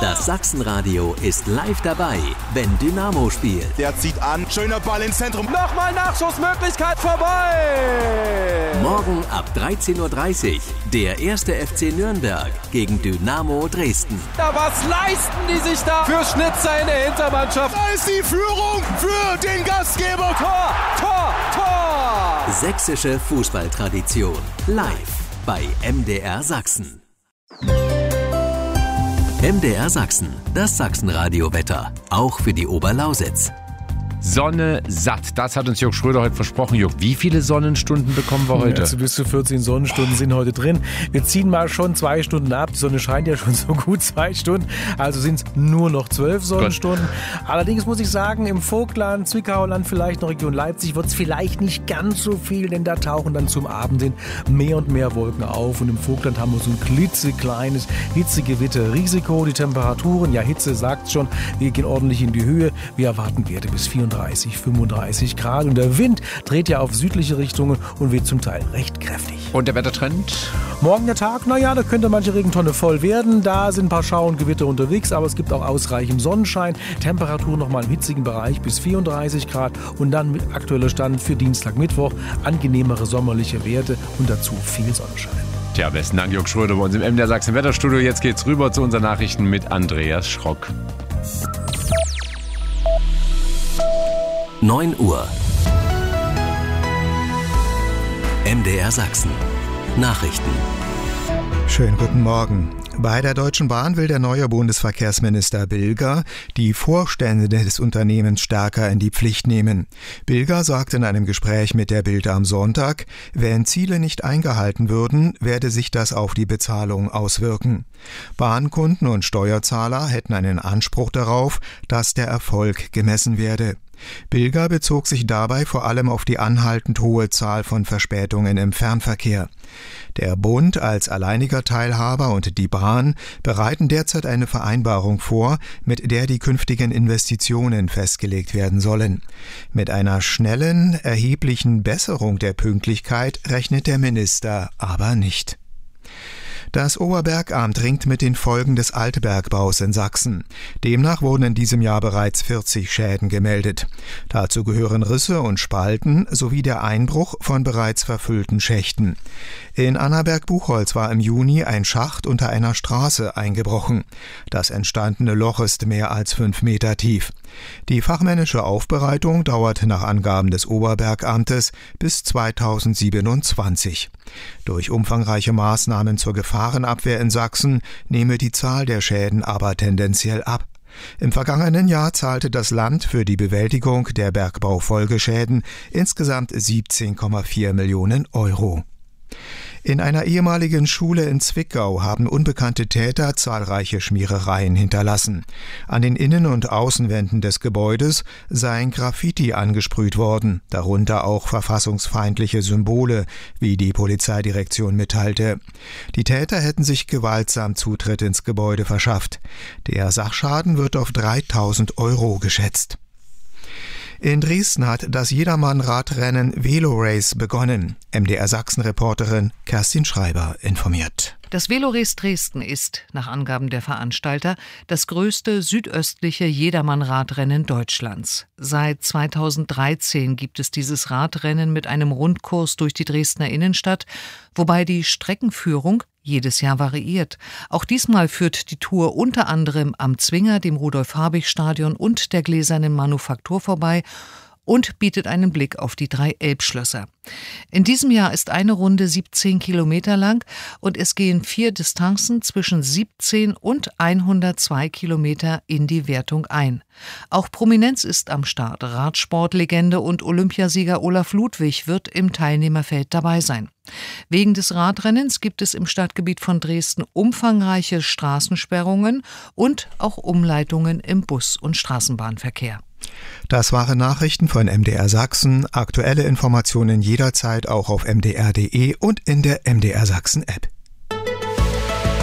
Das Sachsenradio ist live dabei, wenn Dynamo spielt. Der zieht an, schöner Ball ins Zentrum. Nochmal Nachschussmöglichkeit, vorbei! Morgen ab 13:30 Uhr der 1. FC Nürnberg gegen Dynamo Dresden. Ja, was leisten die sich da für Schnitzer in der Hintermannschaft? Da ist die Führung für den Gastgeber. Tor, Tor, Tor! Sächsische Fußballtradition. Live bei MDR Sachsen. MDR Sachsen, das Sachsenradio-Wetter, auch für die Oberlausitz. Sonne satt, das hat uns Jörg Schröder heute versprochen. Jörg, wie viele Sonnenstunden bekommen wir heute? Also bis zu 14 Sonnenstunden sind heute drin. Wir ziehen mal schon 2 Stunden ab. Die Sonne scheint ja schon so gut 2 Stunden. Also sind es nur noch 12 Sonnenstunden. Gott. Allerdings muss ich sagen, im Vogtland, Zwickauerland, vielleicht noch Region Leipzig wird es vielleicht nicht ganz so viel, denn da tauchen dann zum Abend hin mehr und mehr Wolken auf. Und im Vogtland haben wir so ein klitzekleines Hitzegewitterrisiko. Die Temperaturen, ja Hitze sagt schon, wir gehen ordentlich in die Höhe. Wir erwarten Werte bis 34, 35 Grad und der Wind dreht ja auf südliche Richtungen und weht zum Teil recht kräftig. Und der Wettertrend? Morgen der Tag, naja, da könnte manche Regentonne voll werden. Da sind ein paar Schauer und Gewitter unterwegs, aber es gibt auch ausreichend Sonnenschein. Temperatur nochmal im hitzigen Bereich bis 34 Grad und dann mit aktueller Stand für Dienstag, Mittwoch angenehmere sommerliche Werte und dazu viel Sonnenschein. Tja, besten Dank, Jörg Schröder bei uns im MDR Sachsen Wetterstudio. Jetzt geht's rüber zu unseren Nachrichten mit Andreas Schrock. 9 Uhr. MDR Sachsen. Nachrichten. Schönen guten Morgen. Bei der Deutschen Bahn will der neue Bundesverkehrsminister Bilger die Vorstände des Unternehmens stärker in die Pflicht nehmen. Bilger sagte in einem Gespräch mit der Bild am Sonntag, wenn Ziele nicht eingehalten würden, werde sich das auf die Bezahlung auswirken. Bahnkunden und Steuerzahler hätten einen Anspruch darauf, dass der Erfolg gemessen werde. Bilger bezog sich dabei vor allem auf die anhaltend hohe Zahl von Verspätungen im Fernverkehr. Der Bund als alleiniger Teilhaber und die Bahn bereiten derzeit eine Vereinbarung vor, mit der die künftigen Investitionen festgelegt werden sollen. Mit einer schnellen, erheblichen Besserung der Pünktlichkeit rechnet der Minister aber nicht. Das Oberbergamt ringt mit den Folgen des Altbergbaus in Sachsen. Demnach wurden in diesem Jahr bereits 40 Schäden gemeldet. Dazu gehören Risse und Spalten sowie der Einbruch von bereits verfüllten Schächten. In Annaberg-Buchholz war im Juni ein Schacht unter einer Straße eingebrochen. Das entstandene Loch ist mehr als 5 Meter tief. Die fachmännische Aufbereitung dauert nach Angaben des Oberbergamtes bis 2027. Durch umfangreiche Maßnahmen zur Gefahrenabwehr in Sachsen nehme die Zahl der Schäden aber tendenziell ab. Im vergangenen Jahr zahlte das Land für die Bewältigung der Bergbaufolgeschäden insgesamt 17,4 Millionen Euro. In einer ehemaligen Schule in Zwickau haben unbekannte Täter zahlreiche Schmierereien hinterlassen. An den Innen- und Außenwänden des Gebäudes seien Graffiti angesprüht worden, darunter auch verfassungsfeindliche Symbole, wie die Polizeidirektion mitteilte. Die Täter hätten sich gewaltsam Zutritt ins Gebäude verschafft. Der Sachschaden wird auf 3.000 Euro geschätzt. In Dresden hat das Jedermann-Radrennen Velorace begonnen. MDR Sachsen-Reporterin Kerstin Schreiber informiert. Das Velorace Dresden ist, nach Angaben der Veranstalter, das größte südöstliche Jedermann-Radrennen Deutschlands. Seit 2013 gibt es dieses Radrennen mit einem Rundkurs durch die Dresdner Innenstadt, wobei die Streckenführung jedes Jahr variiert. Auch diesmal führt die Tour unter anderem am Zwinger, dem Rudolf-Habich-Stadion und der Gläsernen Manufaktur vorbei und bietet einen Blick auf die 3 Elbschlösser. In diesem Jahr ist eine Runde 17 Kilometer lang und es gehen 4 Distanzen zwischen 17 und 102 Kilometer in die Wertung ein. Auch Prominenz ist am Start. Radsportlegende und Olympiasieger Olaf Ludwig wird im Teilnehmerfeld dabei sein. Wegen des Radrennens gibt es im Stadtgebiet von Dresden umfangreiche Straßensperrungen und auch Umleitungen im Bus- und Straßenbahnverkehr. Das waren Nachrichten von MDR Sachsen. Aktuelle Informationen jederzeit auch auf mdr.de und in der MDR Sachsen App.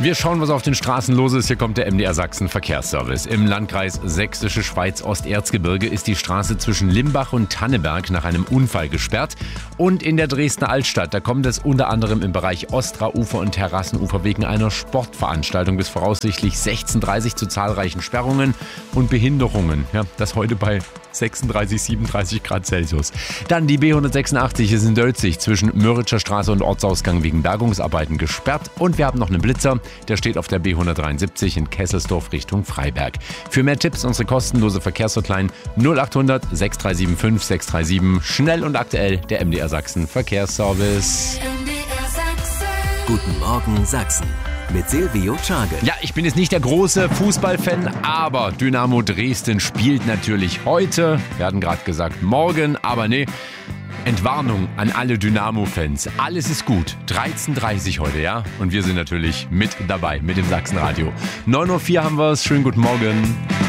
Wir schauen, was auf den Straßen los ist. Hier kommt der MDR Sachsen Verkehrsservice. Im Landkreis Sächsische Schweiz Osterzgebirge ist die Straße zwischen Limbach und Tanneberg nach einem Unfall gesperrt. Und in der Dresdner Altstadt, da kommt es unter anderem im Bereich Ostraufer und Terrassenufer wegen einer Sportveranstaltung bis voraussichtlich 16:30 Uhr zu zahlreichen Sperrungen und Behinderungen. Ja, das heute bei 36, 37 Grad Celsius. Dann die B186 ist in Dölzig zwischen Mörritscher Straße und Ortsausgang wegen Bergungsarbeiten gesperrt. Und wir haben noch einen Blitzer, der steht auf der B173 in Kesselsdorf Richtung Freiberg. Für mehr Tipps unsere kostenlose Verkehrshotline 0800 6375 637. Schnell und aktuell der MDR Sachsen Verkehrsservice. Guten Morgen Sachsen mit Silvio Czagel. Ja, ich bin jetzt nicht der große Fußballfan, aber Dynamo Dresden spielt natürlich heute. Wir hatten gerade gesagt morgen, aber nee. Entwarnung an alle Dynamo-Fans. Alles ist gut. 13:30 heute, ja? Und wir sind natürlich mit dabei, mit dem Sachsenradio. 9:04 Uhr haben wir es. Schönen guten Morgen.